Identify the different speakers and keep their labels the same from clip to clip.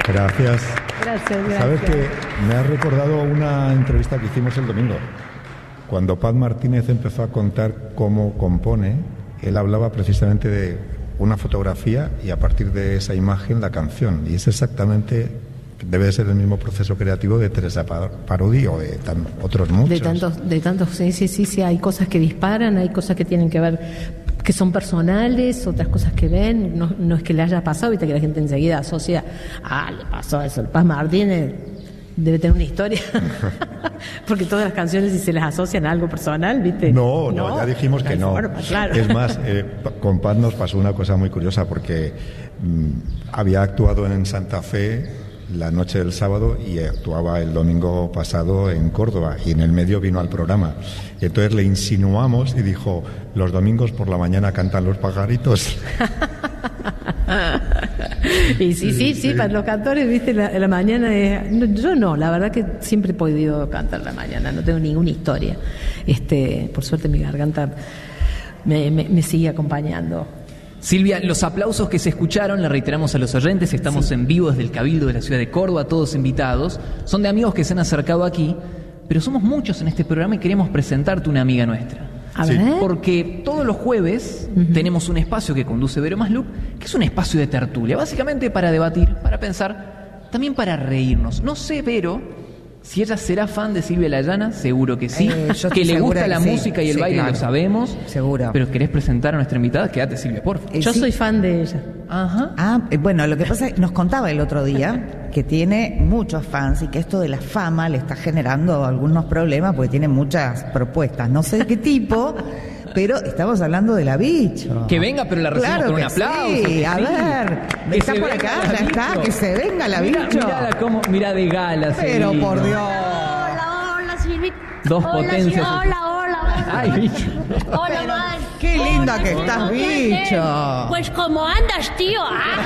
Speaker 1: Gracias.
Speaker 2: Gracias.
Speaker 1: Sabes que me ha recordado una entrevista que hicimos el domingo. Cuando Paz Martínez empezó a contar cómo compone, él hablaba precisamente de una fotografía y a partir de esa imagen la canción. Y es exactamente, debe de ser el mismo proceso creativo de Teresa Parodi o de otros muchos.
Speaker 2: De tantos, sí, hay cosas que disparan, hay cosas que tienen que ver, que son personales, otras cosas que ven, no es que le haya pasado, viste que la gente enseguida asocia, le pasó eso, el Paz Martínez debe tener una historia, porque todas las canciones si se las asocian a algo personal, viste.
Speaker 1: No, ya dijimos que no.
Speaker 2: Forma, claro.
Speaker 1: Es más, con Paz nos pasó una cosa muy curiosa, porque había actuado en Santa Fe la noche del sábado y actuaba el domingo pasado en Córdoba y en el medio vino al programa. Y entonces le insinuamos y dijo, los domingos por la mañana cantan los pajaritos.
Speaker 2: Y sí, para los cantores, viste, la mañana yo no, la verdad que siempre he podido cantar la mañana, no tengo ninguna historia. Por suerte mi garganta me sigue acompañando.
Speaker 3: Silvia, los aplausos que se escucharon, le reiteramos a los oyentes, estamos en vivo desde el Cabildo de la ciudad de Córdoba, todos invitados, son de amigos que se han acercado aquí, pero somos muchos en este programa y queremos presentarte una amiga nuestra.
Speaker 2: A ver.
Speaker 3: Porque todos los jueves tenemos un espacio que conduce Vero Masluch, que es un espacio de tertulia, básicamente para debatir, para pensar, también para reírnos. No sé, Vero, si ella será fan de Silvia Layana, seguro que sí. Que le gusta la música y el baile, claro. Lo sabemos.
Speaker 4: Seguro.
Speaker 3: Pero ¿querés presentar a nuestra invitada? Quédate, Silvia, por favor.
Speaker 2: Yo soy fan de ella.
Speaker 3: Ajá.
Speaker 4: Bueno, lo que pasa es que nos contaba el otro día que tiene muchos fans y que esto de la fama le está generando algunos problemas porque tiene muchas propuestas. No sé de qué tipo, pero estamos hablando de la Bicho.
Speaker 3: Que venga, pero la recibimos con un aplauso.
Speaker 4: Sí, a ver. Está por acá, ya está, que se venga la Bicho.
Speaker 3: Mira de gala.
Speaker 4: Pero
Speaker 3: Silvia.
Speaker 4: por Dios.
Speaker 5: Hola, Silvia.
Speaker 3: Dos potencias.
Speaker 5: Hola.
Speaker 3: Ay, Bicho.
Speaker 5: Hola, man.
Speaker 4: Qué linda que estás, Bicho.
Speaker 5: Pues, ¿cómo andas, tío?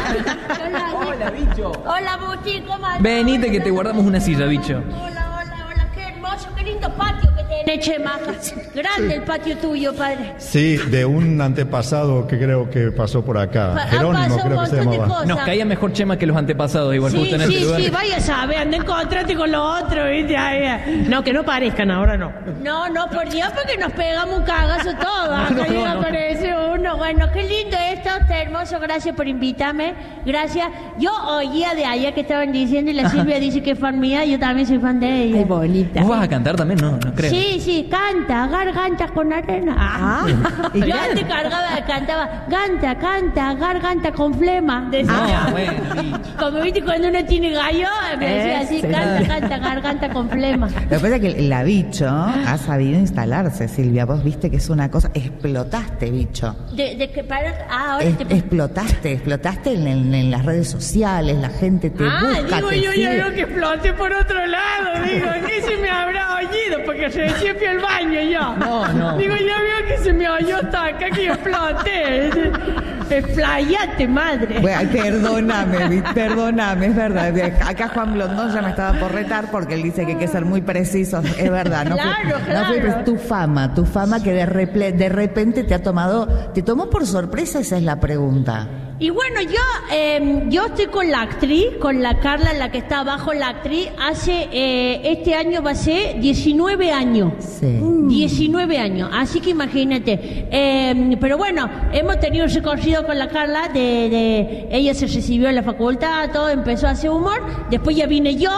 Speaker 3: Hola, Bicho.
Speaker 5: Hola, Buti, ¿cómo andas?
Speaker 3: Venite que te guardamos una silla, Bicho.
Speaker 5: Hola, qué hermoso, qué lindo patio que tenés, Chema. Grande el patio tuyo, padre.
Speaker 1: Sí, de un antepasado que creo que pasó por acá. Jerónimo, creo que se llamaba.
Speaker 3: Nos caía mejor Chema que los antepasados, igual justo en este lugar.
Speaker 5: Sí, vaya a saber, anda a encontrarte con los otros, ¿viste?
Speaker 2: No, que no parezcan, ahora no.
Speaker 5: No, por Dios, porque nos pegamos un cagazo todos. Acá aparece uno. Bueno, qué lindo esto, está hermoso, gracias por invitarme. Gracias. Yo oía de allá que estaban diciendo y la Silvia dice que es fan mía, yo también soy fan de ella.
Speaker 2: Ay, bonita.
Speaker 3: ¿Vos vas a cantar también? No creo.
Speaker 5: Sí, canta, garganta con arena. Y yo antes cantaba, canta, garganta con flema. Decía.
Speaker 3: Bueno,
Speaker 5: como viste cuando uno tiene gallo, me decía así, canta, garganta con flema.
Speaker 4: Lo que pasa es que la Bicho ha sabido instalarse, Silvia. Vos viste que es una cosa. Explotaste, Bicho.
Speaker 5: ¿De qué para? Ahora
Speaker 4: Explotaste en las redes sociales, la gente te busca.
Speaker 5: Digo, yo ya veo que exploté por otro lado. Digo, ¿qué se me habrá oído? Porque se decía fui al baño yo.
Speaker 3: No.
Speaker 5: Digo, ya veo que se me oyó hasta acá que exploté. Explayate, madre.
Speaker 4: Bueno, perdóname, es verdad. Acá Juan Blondón ya me estaba por retar porque él dice que hay que ser muy precisos. Es verdad,
Speaker 5: Claro.
Speaker 4: Tu fama que de repente te tomó por sorpresa, esa es la pregunta.
Speaker 5: Y bueno, yo estoy con la actriz, con la Carla, la que está abajo, la actriz, este año va a ser 19 años.
Speaker 4: Sí.
Speaker 5: 19 años, así que imagínate. Pero bueno, hemos tenido un recorrido con la Carla, ella se recibió en la facultad, todo, empezó a hacer humor, después ya vine yo,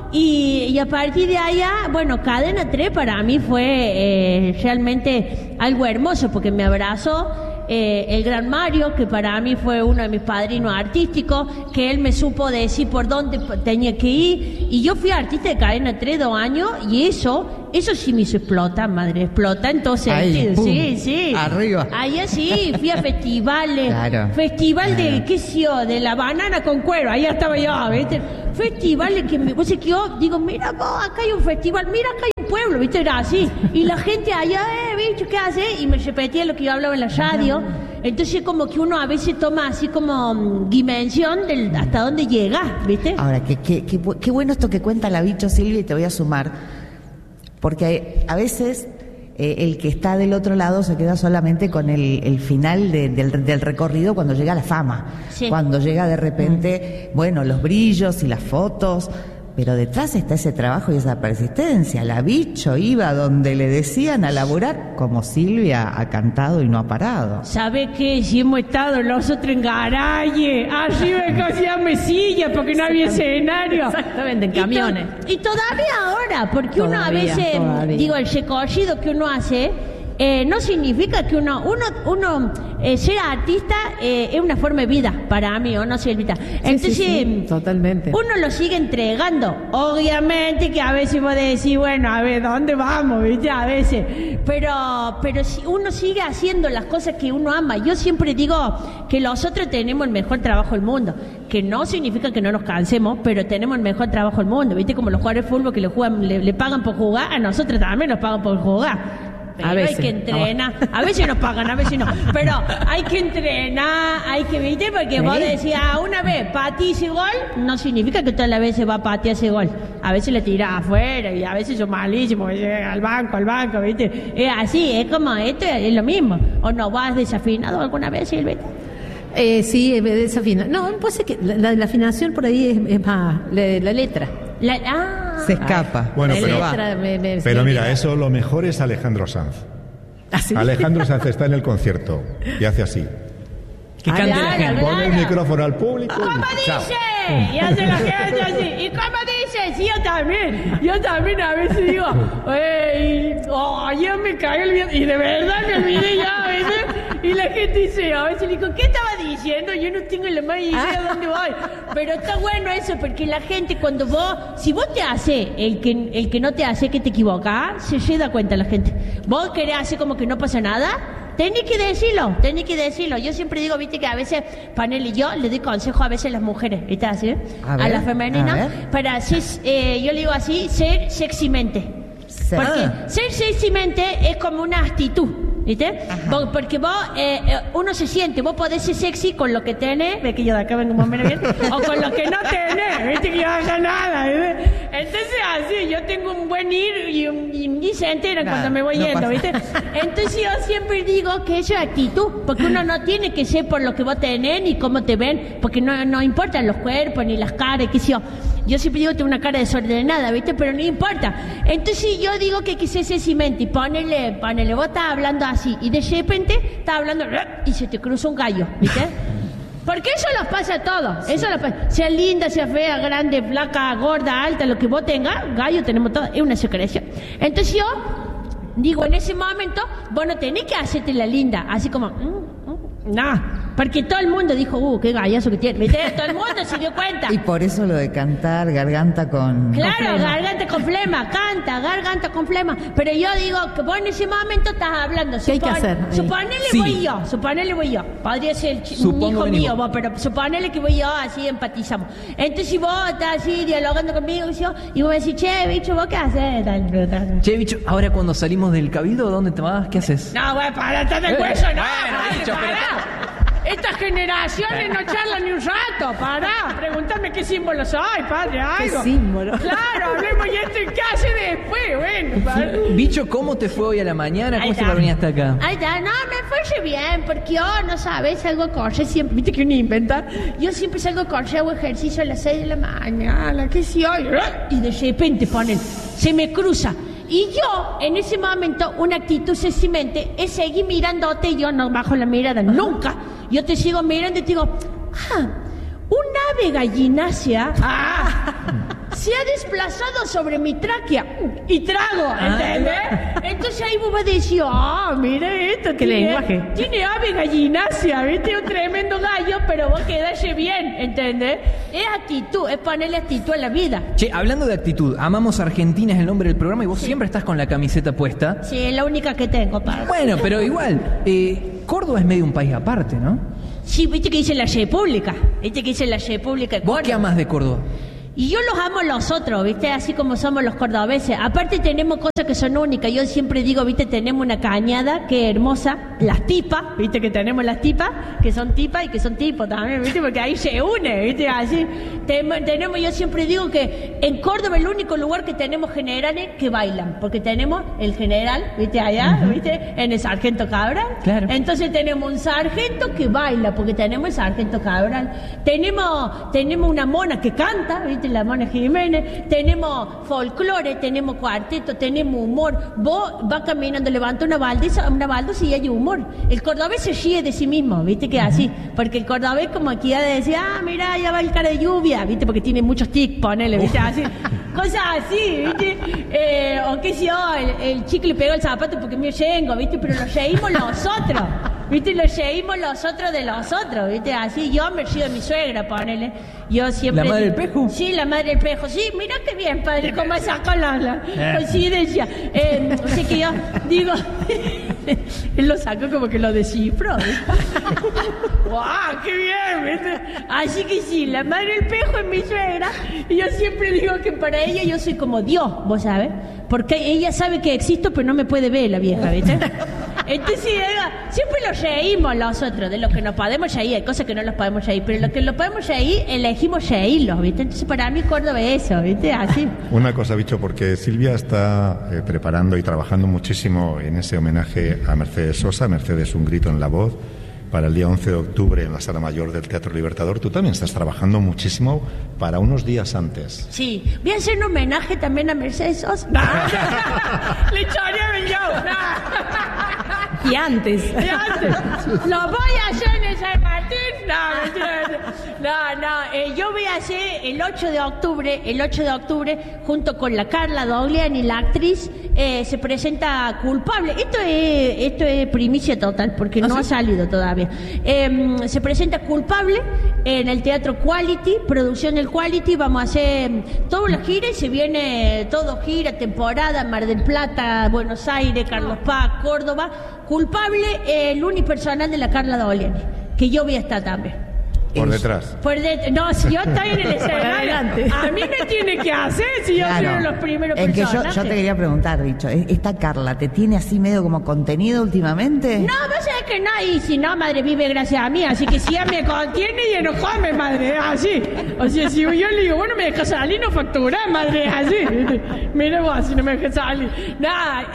Speaker 5: y a partir de allá, bueno, Cadena 3 para mí fue realmente algo hermoso, porque me abrazó. El gran Mario, que para mí fue uno de mis padrinos artísticos, que él me supo decir por dónde tenía que ir, y yo fui artista de Cadena 3 2 años, y eso sí me hizo explotar, madre, explota en todo sentido. Sí.
Speaker 4: Arriba.
Speaker 5: Allá sí, fui a festivales, festival de, qué sé yo, de la banana con cuero, allá estaba yo, ¿viste? Festivales que yo digo, mira vos, acá hay un festival, mira acá hay un pueblo, ¿viste? Era así, y la gente allá, bicho, ¿qué hace? Y me repetía lo que yo hablaba en la radio. Entonces como que uno a veces toma así como dimensión hasta dónde llega, ¿viste?
Speaker 4: Ahora, qué bueno esto que cuenta la Bicho, Silvia, y te voy a sumar, porque a veces el que está del otro lado se queda solamente con el final del recorrido cuando llega la fama,
Speaker 5: Sí.
Speaker 4: cuando llega de repente, bueno, los brillos y las fotos, pero detrás está ese trabajo y esa persistencia. La Bicho iba donde le decían a laburar, como Silvia ha cantado y no ha parado.
Speaker 5: ¿Sabe qué? Si hemos estado nosotros en garaje, arriba de cosas mesillas porque no había escenario.
Speaker 2: Exactamente, en camiones.
Speaker 5: Y todavía ahora, porque uno a
Speaker 2: Todavía,
Speaker 5: veces,
Speaker 2: todavía.
Speaker 5: digo, el recorrido que uno hace, no significa que uno ser artista es una forma de vida para mí, ¿o no, Silvita? Entonces,
Speaker 2: sí, totalmente.
Speaker 5: uno lo sigue entregando. Obviamente que a veces vos decís, bueno, a ver, ¿dónde vamos? ¿Viste? A veces. Pero si uno sigue haciendo las cosas que uno ama. Yo siempre digo que nosotros tenemos el mejor trabajo del mundo. Que no significa que no nos cansemos, pero tenemos el mejor trabajo del mundo. ¿Viste? Como los jugadores de fútbol que le pagan por jugar, a nosotros también nos pagan por jugar. Pero
Speaker 2: A veces.
Speaker 5: hay que entrenar. A veces nos pagan, a veces no. Pero hay que entrenar, hay que, ¿viste? Porque vos decías, una vez patí ese gol, no significa que todas las veces va a patear ese gol. A veces le tirás afuera y a veces son malísimos, al banco, ¿viste? Es así, es como, esto es lo mismo. ¿O no vas desafinado alguna vez, Silvia?
Speaker 2: Sí, desafina. No, puede ser que la afinación por ahí es más la letra.
Speaker 4: Se escapa.
Speaker 1: Bueno,
Speaker 2: La
Speaker 1: pero,
Speaker 2: letra
Speaker 1: pero mira, eso lo mejor es Alejandro Sanz.
Speaker 2: ¿Así?
Speaker 1: Alejandro Sanz está en el concierto y hace así.
Speaker 3: Que cante la
Speaker 5: Claro,
Speaker 3: gente.
Speaker 1: Pone el micrófono al público
Speaker 5: ¿Cómo
Speaker 1: y chao.
Speaker 5: dice? Y hace la gente así. ¿Y cómo dice? Sí, yo también a veces digo, ya me cagué el video. Y de verdad me olvidé ya a veces. Y la gente dice, a veces le digo, ¿qué estaba diciendo? Yo no tengo la más idea de dónde voy. Pero está bueno eso, porque la gente cuando si vos te haces, el que no te hace que te equivocas, se da cuenta la gente. Vos querés hacer como que no pasa nada. Tenés que decirlo. Yo siempre digo, viste, que a veces, Panel, yo le doy consejo a veces a las mujeres, ¿viste? Así, ¿eh?
Speaker 4: A
Speaker 5: A
Speaker 4: ver,
Speaker 5: las femeninas,
Speaker 4: a ver.
Speaker 5: para ser, yo le digo así, ser seximente. Porque ser seximente es como una actitud, ¿viste? Porque vos, uno se siente, vos podés ser sexy con lo que tenés, ve que yo de acá vengo más o menos bien, o con lo que no tenés, ¿viste? Que yo no haga nada, ¿viste? Entonces así, yo tengo un buen ir y se enteran
Speaker 4: Claro,
Speaker 5: cuando me voy
Speaker 4: no
Speaker 5: yendo,
Speaker 4: pasa.
Speaker 5: ¿viste? Entonces yo siempre digo que eso es actitud, porque uno no tiene que ser por lo que vos tenés ni cómo te ven, porque no importan los cuerpos ni las caras, qué sé yo. Yo siempre digo que tengo una cara desordenada, ¿viste? Pero no importa. Entonces yo digo que hay que ser sencillamente y ponele, vos estás hablando así y de repente estás hablando y se te cruza un gallo, ¿viste? Porque eso nos pasa a todos, eso nos pasa. Sea linda, sea fea, grande, flaca, gorda, alta, lo que vos tengas, gallo tenemos todo, es una secreción. Entonces yo digo, en ese momento, vos no tenés que hacerte la linda, así como, no, porque todo el mundo dijo, qué gallazo que tiene, ¿viste? Todo el mundo se dio cuenta.
Speaker 4: Y por eso lo de cantar garganta con...
Speaker 5: Claro, garganta con flema, canta, garganta con flema. Pero yo digo que vos en ese momento estás hablando.
Speaker 2: ¿Qué hay que hacer ahí?
Speaker 5: Suponele voy yo. Podría ser un
Speaker 3: Supongo
Speaker 5: hijo
Speaker 3: venimos.
Speaker 5: mío, vos, pero suponele que voy yo, así empatizamos. Entonces si vos estás así dialogando conmigo y vos me decís, che, bicho, ¿vos qué haces?
Speaker 3: Che, bicho, ahora cuando salimos del cabildo, ¿dónde te vas? ¿Qué haces?
Speaker 5: No, güey, para estar de hueso, no.
Speaker 3: Bueno, bicho,
Speaker 5: Pará. Estas generaciones no charlan ni un rato, pará. Pregúntame qué símbolo soy, padre. Algo.
Speaker 2: ¿Qué símbolo?
Speaker 5: Claro, hablemos y esto y qué hace después, bueno. Padre.
Speaker 3: Bicho, ¿cómo te fue hoy a la mañana? ¿Cómo
Speaker 5: Ahí
Speaker 3: se
Speaker 5: está.
Speaker 3: para venir hasta acá?
Speaker 5: Ahí está, no, me fue bien, porque yo, no sabes, salgo a correr siempre, viste que uno inventa, yo siempre salgo a correr, hago ejercicio a las 6 de la mañana, qué sé yo, y de repente ponen, se me cruza. Y yo, en ese momento, una actitud sencillamente es seguir mirándote y yo no bajo la mirada nunca. Yo te sigo mirando y te digo, un ave gallinácea se ha desplazado sobre mi tráquea y trago, ¿entendés? Entonces ahí vos vas a decir, mira esto,
Speaker 2: Qué lenguaje.
Speaker 5: tiene ave gallinácea, ¿viste? Un tremendo gallo, pero vos quedaste bien, ¿entendés? Es actitud, es ponerle actitud a la vida.
Speaker 3: Che, hablando de actitud, Amamos Argentina es el nombre del programa y vos siempre estás con la camiseta puesta.
Speaker 5: Sí, es la única que tengo, padre.
Speaker 3: Bueno, pero igual, Córdoba es medio un país aparte, ¿no?
Speaker 5: Sí, viste que dice la República. Viste que dice la República de
Speaker 3: ¿Vos
Speaker 5: Córdoba.
Speaker 3: qué amás de Córdoba?
Speaker 5: Y yo los amo a los otros, ¿viste? Así como somos los cordobeses. Aparte tenemos cosas que son únicas. Yo siempre digo, ¿viste? Tenemos una cañada que es hermosa. Las tipas, ¿viste? Que tenemos las tipas, que son tipas y que son tipos también, ¿viste? Porque ahí se une, ¿viste? Así. Tenemos, yo siempre digo que en Córdoba el único lugar que tenemos generales que bailan. Porque tenemos el general, ¿viste? Allá, ¿viste? En el Sargento Cabral.
Speaker 3: Claro.
Speaker 5: Entonces tenemos un sargento que baila, porque tenemos el Sargento Cabral. Tenemos una mona que canta, ¿viste? La Mona Jiménez, tenemos folclore, tenemos cuarteto, tenemos humor. Vos vas caminando, levanta una baldosa y hay humor. El cordobés se ríe de sí mismo, ¿viste? Que así, porque el cordobés como aquí ya decía, mira, ya va el cara de lluvia, ¿viste? Porque tiene muchos tics, ponele, ¿viste? Así, cosas así, ¿viste? O qué sé yo, el chico le pegó el zapato porque me llego, ¿viste? Pero lo reímos nosotros. ¿Viste? Lo reímos los otros de los otros, ¿viste? Así yo me río de mi suegra, ponele. Yo siempre...
Speaker 3: ¿La madre del Pejo?
Speaker 5: Sí, la madre del Pejo. Sí, mira qué bien, padre, cómo sacó la coincidencia. Así que yo digo... Él lo sacó como que lo descifró. ¡Guau, qué bien! ¿Viste? Así que sí, la madre del Pejo es mi suegra. Y yo siempre digo que para ella yo soy como Dios, ¿vos sabés? Porque ella sabe que existo, pero no me puede ver la vieja, ¿viste? Entonces, siempre lo reímos los otros, de lo que nos podemos reír. Hay cosas que no los podemos reír, pero lo que lo podemos reír, elegimos reírlos, ¿viste? Entonces, para mí, Córdoba es eso, ¿viste? Así.
Speaker 1: Una cosa, bicho, porque Silvia está preparando y trabajando muchísimo en ese homenaje a Mercedes Sosa. Mercedes, un grito en la voz, para el día 11 de octubre en la Sala Mayor del Teatro Libertador. Tú también estás trabajando muchísimo para unos días antes.
Speaker 5: Sí, voy a hacer un homenaje también a Mercedes Sosa. Le echaría el yo.
Speaker 2: Y antes.
Speaker 5: Lo voy a hacer en el San Martín. Yo voy a hacer el 8 de octubre, junto con la Carla Dogliani, la actriz, se presenta Culpable. Esto es primicia total, porque no ha salido todavía. Se presenta Culpable en el Teatro Quality, producción del Quality. Vamos a hacer toda la gira y se viene todo gira, temporada, Mar del Plata, Buenos Aires, Carlos Paz, Córdoba. Culpable, el unipersonal de la Carla Dogliani, que yo voy a estar también.
Speaker 1: Por detrás.
Speaker 5: No, si yo estoy en el escenario, a mí me tiene que hacer si yo soy los primeros personajes.
Speaker 4: Yo te quería preguntar, Richo, ¿esta Carla te tiene así medio como contenido últimamente?
Speaker 5: No, vos sabés que no, y si no, madre vive gracias a mí, así que si ella me contiene y enojame, madre, así. O sea, si yo le digo, bueno, me dejas salir, no facturar, madre, así. Mira vos, si no me dejas salir. Nada,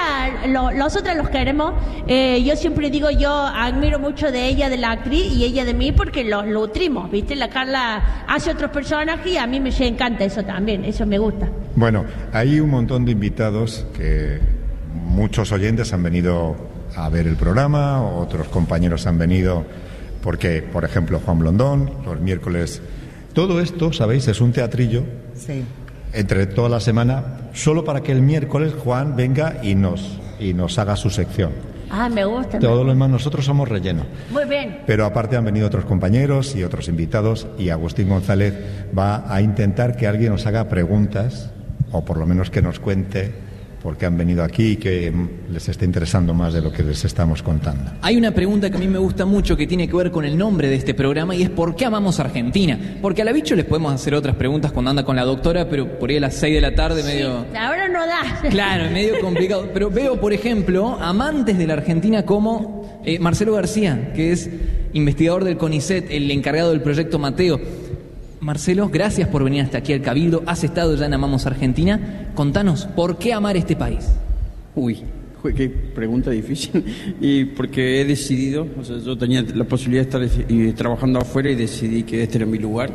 Speaker 5: nosotras los queremos. Yo siempre digo, yo admiro mucho de ella, de la actriz, y ella de mí, porque los nutrimos, ¿viste? La Carla hace otros personajes y a mí me encanta eso también, eso me gusta.
Speaker 1: Bueno, hay un montón de invitados que muchos oyentes han venido a ver el programa, otros compañeros han venido porque, por ejemplo, Juan Blondón, los miércoles. Todo esto, ¿sabéis? Es un teatrillo.
Speaker 4: Sí.
Speaker 1: Entre toda la semana, solo para que el miércoles Juan venga y nos haga su sección.
Speaker 5: Ah, me gusta.
Speaker 1: Todo lo demás, nosotros somos relleno.
Speaker 5: Muy bien.
Speaker 1: Pero aparte han venido otros compañeros y otros invitados, y Agustín González va a intentar que alguien nos haga preguntas, o por lo menos que nos cuente por qué han venido aquí y que les esté interesando más de lo que les estamos contando.
Speaker 3: Hay una pregunta que a mí me gusta mucho que tiene que ver con el nombre de este programa, y es ¿por qué amamos Argentina? Porque a la Bicho les podemos hacer otras preguntas cuando anda con la doctora, pero por ahí a las 6 de la tarde medio...
Speaker 5: Sí, ahora no da.
Speaker 3: Claro, medio complicado. Pero veo, por ejemplo, amantes de la Argentina como Marcelo García, que es investigador del CONICET, el encargado del proyecto Mateo. Marcelo, gracias por venir hasta aquí al Cabildo. Has estado ya en Amamos Argentina. Contanos, ¿por qué amar este país?
Speaker 6: Uy, qué pregunta difícil. Y porque he decidido, o sea, yo tenía la posibilidad de estar trabajando afuera y decidí que este era mi lugar,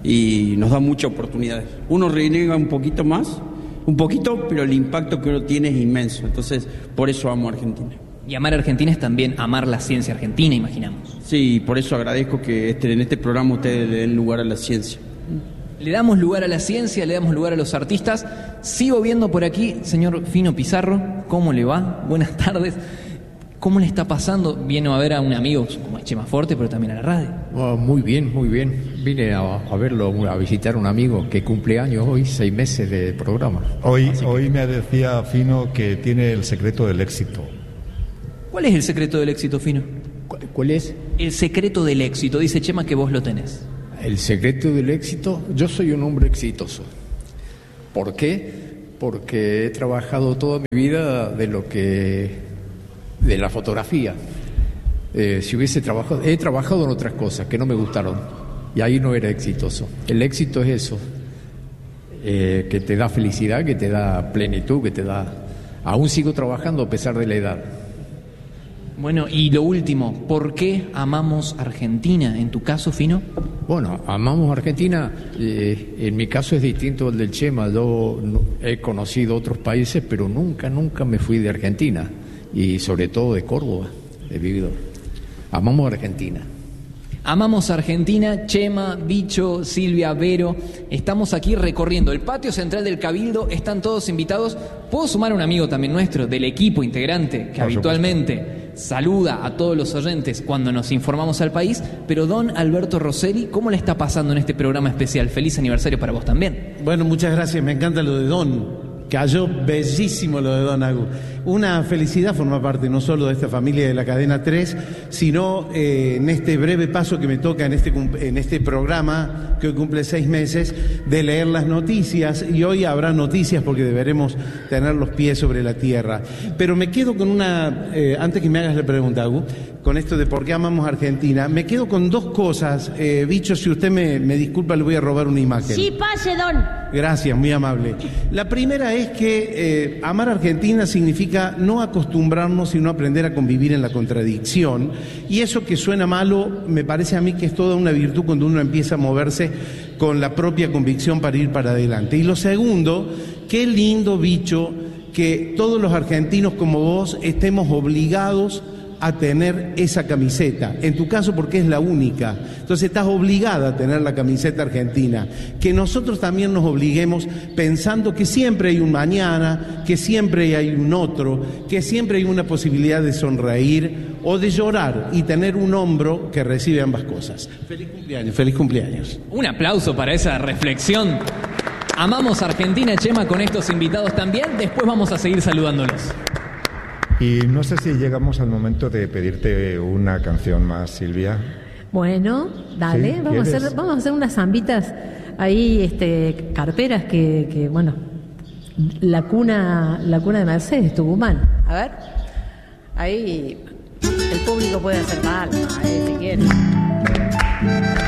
Speaker 6: y nos da muchas oportunidades. Uno reniega un poquito más, pero el impacto que uno tiene es inmenso. Entonces, por eso amo a Argentina.
Speaker 3: Y amar a Argentina es también amar la ciencia argentina, imaginamos.
Speaker 6: Sí, por eso agradezco que en este programa ustedes le den lugar a la ciencia.
Speaker 3: Le damos lugar a la ciencia, le damos lugar a los artistas. Sigo viendo por aquí, señor Fino Pizarro, ¿cómo le va? Buenas tardes. ¿Cómo le está pasando? Viene a ver a un amigo como Chema Forte, pero también a la radio.
Speaker 7: Oh, muy bien, muy bien. Vine a verlo, a visitar a un amigo que cumple años hoy, 6 meses de programa.
Speaker 1: Hoy me decía Fino que tiene el secreto del éxito.
Speaker 3: ¿Cuál es el secreto del éxito, Fino?
Speaker 7: ¿Cuál es?
Speaker 3: El secreto del éxito. Dice Chema que vos lo tenés.
Speaker 7: El secreto del éxito, yo soy un hombre exitoso. ¿Por qué? Porque he trabajado toda mi vida de la fotografía. Si hubiese trabajado, he trabajado en otras cosas que no me gustaron y ahí no era exitoso. El éxito es eso, que te da felicidad, que te da plenitud, que te da... Aún sigo trabajando a pesar de la edad.
Speaker 3: Bueno, y lo último, ¿por qué amamos Argentina? En tu caso, Fino.
Speaker 7: Bueno, amamos Argentina. En mi caso es distinto al del Chema. Yo he conocido otros países, pero nunca me fui de Argentina. Y sobre todo de Córdoba, he vivido. Amamos Argentina.
Speaker 3: Amamos Argentina, Chema, Bicho, Silvia, Vero. Estamos aquí recorriendo el patio central del Cabildo. Están todos invitados. Puedo sumar a un amigo también nuestro, del equipo integrante, que habitualmente saluda a todos los oyentes cuando nos informamos al país. Pero don Alberto Rosselli, ¿cómo le está pasando en este programa especial? Feliz aniversario para vos también.
Speaker 8: Bueno, muchas gracias. Me encanta lo de Don. Cayó bellísimo lo de Don Agu. Una felicidad formar parte no solo de esta familia de la Cadena 3, sino en este breve paso que me toca en este programa, que hoy cumple 6 meses, de leer las noticias. Y hoy habrá noticias porque deberemos tener los pies sobre la tierra. Pero me quedo con una, antes que me hagas la pregunta, Agu, con esto de por qué amamos Argentina, me quedo con 2 cosas. Bicho, si usted me disculpa, le voy a robar una imagen.
Speaker 5: Sí, pase, Don.
Speaker 8: Gracias, muy amable. La primera es que amar Argentina significa no acostumbrarnos, sino aprender a convivir en la contradicción. Y eso que suena malo, me parece a mí que es toda una virtud cuando uno empieza a moverse con la propia convicción para ir para adelante. Y lo segundo, qué lindo, Bicho, que todos los argentinos como vos estemos obligados a tener esa camiseta, en tu caso porque es la única, entonces estás obligada a tener la camiseta argentina, que nosotros también nos obliguemos pensando que siempre hay un mañana, que siempre hay un otro, que siempre hay una posibilidad de sonreír o de llorar y tener un hombro que recibe ambas cosas. Feliz cumpleaños, feliz cumpleaños.
Speaker 3: Un aplauso para esa reflexión. Amamos Argentina, Chema, con estos invitados también. Después vamos a seguir saludándolos.
Speaker 1: Y no sé si llegamos al momento de pedirte una canción más, Silvia.
Speaker 2: Bueno, dale,
Speaker 1: ¿Sí?
Speaker 2: vamos a hacer unas zambitas ahí, carperas que bueno, la cuna de Mercedes, Tucumán. A ver, ahí el público puede hacer palmas, si quiere.